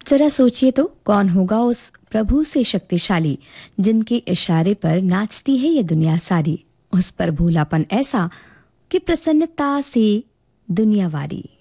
जरा सोचिए तो, कौन होगा उस प्रभु से शक्तिशाली जिनके इशारे पर नाचती है ये दुनिया सारी। उस पर भूलापन ऐसा कि प्रसन्नता से दुनिया वारी।